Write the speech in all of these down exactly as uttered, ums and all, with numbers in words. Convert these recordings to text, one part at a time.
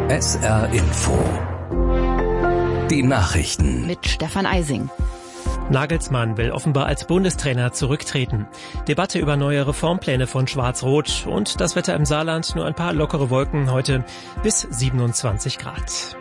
S R Info. Die Nachrichten mit Stefan Eising. Nagelsmann will offenbar als Bundestrainer zurücktreten. Debatte über neue Reformpläne von Schwarz-Rot und das Wetter im Saarland, nur ein paar lockere Wolken heute bis siebenundzwanzig Grad.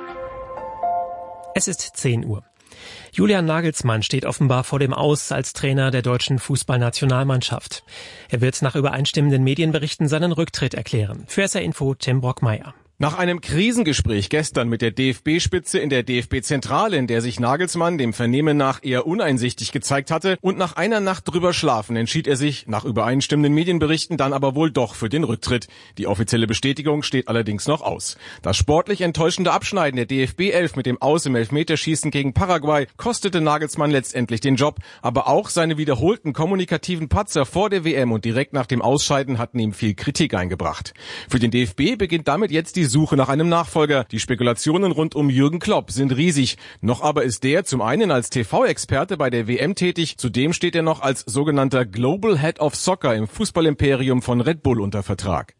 Es ist zehn Uhr. Julian Nagelsmann steht offenbar vor dem Aus als Trainer der deutschen Fußballnationalmannschaft. Er wird nach übereinstimmenden Medienberichten seinen Rücktritt erklären. Für S R Info Tim Brockmeier. Nach einem Krisengespräch gestern mit der D F B-Spitze in der D F B-Zentrale, in der sich Nagelsmann dem Vernehmen nach eher uneinsichtig gezeigt hatte, und nach einer Nacht drüber schlafen, entschied er sich, nach übereinstimmenden Medienberichten, dann aber wohl doch für den Rücktritt. Die offizielle Bestätigung steht allerdings noch aus. Das sportlich enttäuschende Abschneiden der D F B elf mit dem Aus im Elfmeterschießen gegen Paraguay kostete Nagelsmann letztendlich den Job, aber auch seine wiederholten kommunikativen Patzer vor der W M und direkt nach dem Ausscheiden hatten ihm viel Kritik eingebracht. Für den D F B beginnt damit jetzt die Suche nach einem Nachfolger. Die Spekulationen rund um Jürgen Klopp sind riesig. Noch aber ist der zum einen als T V-Experte bei der W M tätig, zudem steht er noch als sogenannter Global Head of Soccer im Fußballimperium von Red Bull unter Vertrag.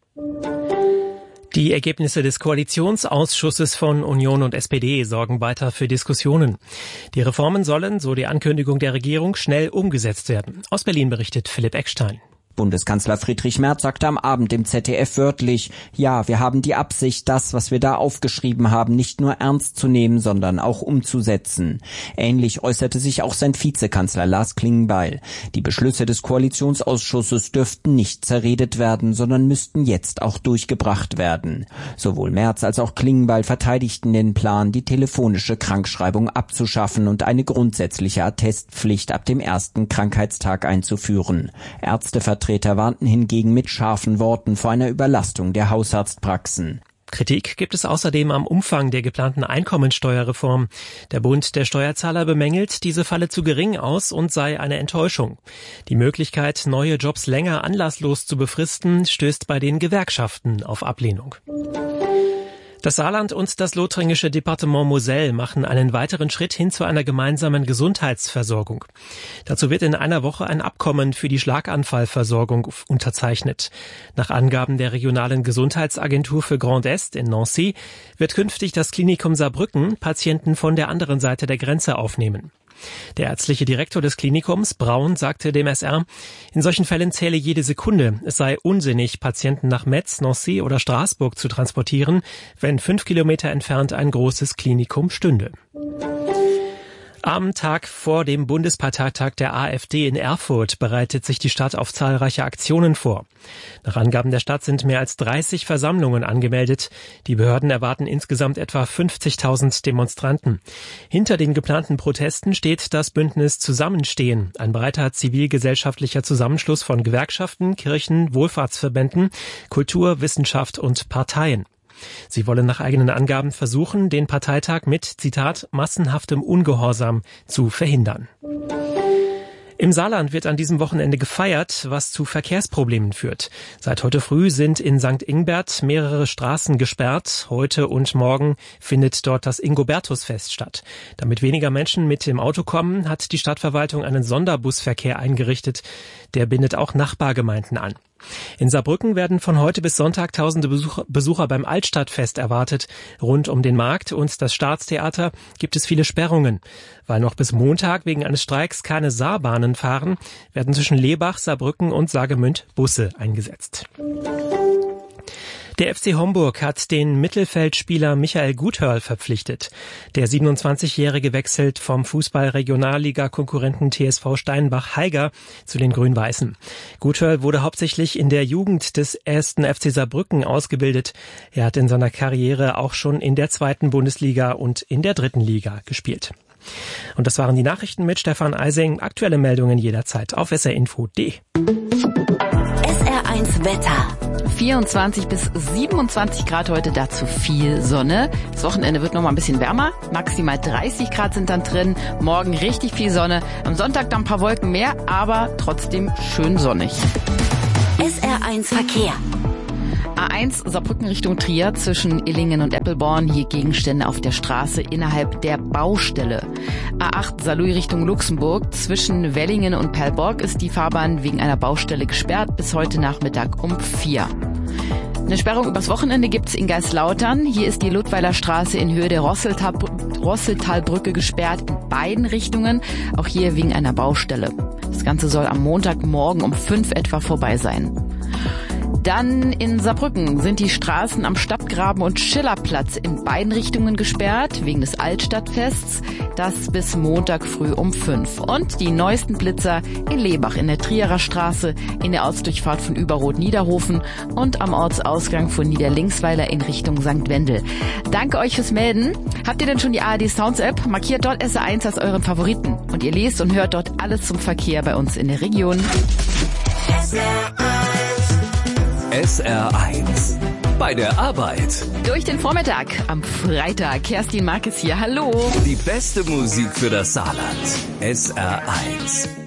Die Ergebnisse des Koalitionsausschusses von Union und S P D sorgen weiter für Diskussionen. Die Reformen sollen, so die Ankündigung der Regierung, schnell umgesetzt werden. Aus Berlin berichtet Philipp Eckstein. Bundeskanzler Friedrich Merz sagte am Abend im Z D F wörtlich, ja, wir haben die Absicht, das, was wir da aufgeschrieben haben, nicht nur ernst zu nehmen, sondern auch umzusetzen. Ähnlich äußerte sich auch sein Vizekanzler Lars Klingbeil. Die Beschlüsse des Koalitionsausschusses dürften nicht zerredet werden, sondern müssten jetzt auch durchgebracht werden. Sowohl Merz als auch Klingbeil verteidigten den Plan, die telefonische Krankschreibung abzuschaffen und eine grundsätzliche Attestpflicht ab dem ersten Krankheitstag einzuführen. Ärztevertreter Vertreter warnten hingegen mit scharfen Worten vor einer Überlastung der Hausarztpraxen. Kritik gibt es außerdem am Umfang der geplanten Einkommensteuerreform. Der Bund der Steuerzahler bemängelt, diese falle zu gering aus und sei eine Enttäuschung. Die Möglichkeit, neue Jobs länger anlasslos zu befristen, stößt bei den Gewerkschaften auf Ablehnung. Das Saarland und das lothringische Departement Moselle machen einen weiteren Schritt hin zu einer gemeinsamen Gesundheitsversorgung. Dazu wird in einer Woche ein Abkommen für die Schlaganfallversorgung unterzeichnet. Nach Angaben der regionalen Gesundheitsagentur für Grand Est in Nancy wird künftig das Klinikum Saarbrücken Patienten von der anderen Seite der Grenze aufnehmen. Der ärztliche Direktor des Klinikums, Braun, sagte dem S R, in solchen Fällen zähle jede Sekunde. Es sei unsinnig, Patienten nach Metz, Nancy oder Straßburg zu transportieren, wenn fünf Kilometer entfernt ein großes Klinikum stünde. Am Tag vor dem Bundesparteitag der AfD in Erfurt bereitet sich die Stadt auf zahlreiche Aktionen vor. Nach Angaben der Stadt sind mehr als dreißig Versammlungen angemeldet. Die Behörden erwarten insgesamt etwa fünfzigtausend Demonstranten. Hinter den geplanten Protesten steht das Bündnis Zusammenstehen, ein breiter zivilgesellschaftlicher Zusammenschluss von Gewerkschaften, Kirchen, Wohlfahrtsverbänden, Kultur, Wissenschaft und Parteien. Sie wollen nach eigenen Angaben versuchen, den Parteitag mit, Zitat, massenhaftem Ungehorsam zu verhindern. Im Saarland wird an diesem Wochenende gefeiert, was zu Verkehrsproblemen führt. Seit heute früh sind in Sankt Ingbert mehrere Straßen gesperrt. Heute und morgen findet dort das Ingobertusfest statt. Damit weniger Menschen mit dem Auto kommen, hat die Stadtverwaltung einen Sonderbusverkehr eingerichtet. Der bindet auch Nachbargemeinden an. In Saarbrücken werden von heute bis Sonntag tausende Besucher, Besucher beim Altstadtfest erwartet. Rund um den Markt und das Staatstheater gibt es viele Sperrungen. Weil noch bis Montag wegen eines Streiks keine Saarbahnen fahren, werden zwischen Lebach, Saarbrücken und Saargemünd Busse eingesetzt. Der F C Homburg hat den Mittelfeldspieler Michael Guthörl verpflichtet. Der siebenundzwanzigjährige wechselt vom Fußball-Regionalliga-Konkurrenten T S V Steinbach-Heiger zu den Grün-Weißen. Guthörl wurde hauptsächlich in der Jugend des ersten F C Saarbrücken ausgebildet. Er hat in seiner Karriere auch schon in der zweiten Bundesliga und in der dritten Liga gespielt. Und das waren die Nachrichten mit Stefan Eising. Aktuelle Meldungen jederzeit auf S R Info punkt D. S R eins Wetter. vierundzwanzig bis siebenundzwanzig Grad heute, dazu viel Sonne. Das Wochenende wird noch mal ein bisschen wärmer. Maximal dreißig Grad sind dann drin. Morgen richtig viel Sonne. Am Sonntag dann ein paar Wolken mehr, aber trotzdem schön sonnig. S R eins Verkehr. A eins Saarbrücken Richtung Trier zwischen Illingen und Eppelborn. Hier Gegenstände auf der Straße innerhalb der Baustelle. A acht Saarlouis Richtung Luxemburg. Zwischen Wellingen und Perlborg ist die Fahrbahn wegen einer Baustelle gesperrt bis heute Nachmittag um vier. Eine Sperrung übers Wochenende gibt's in Geislautern. Hier ist die Ludweiler Straße in Höhe der Rosseltal, Rosseltalbrücke gesperrt in beiden Richtungen, auch hier wegen einer Baustelle. Das Ganze soll am Montagmorgen um fünf etwa vorbei sein. Dann in Saarbrücken sind die Straßen am Stadtgraben und Schillerplatz in beiden Richtungen gesperrt, wegen des Altstadtfests. Das bis Montag früh um fünf. Und die neuesten Blitzer in Lebach in der Trierer Straße, in der Ortsdurchfahrt von Überrot-Niederhofen und am Ortsausgang von Niederlinksweiler in Richtung Sankt Wendel. Danke euch fürs Melden. Habt ihr denn schon die A R D Sounds App? Markiert dort S R eins als euren Favoriten. Und ihr lest und hört dort alles zum Verkehr bei uns in der Region. S R eins. Bei der Arbeit. Durch den Vormittag am Freitag. Kerstin Markes hier. Hallo. Die beste Musik für das Saarland. S R eins.